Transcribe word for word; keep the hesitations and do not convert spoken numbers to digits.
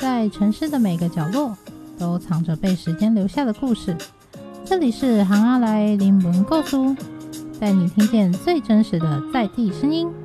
在城市的每个角落都藏着被时间留下的故事。这里是行阿来林文构书，带你听见最真实的在地声音。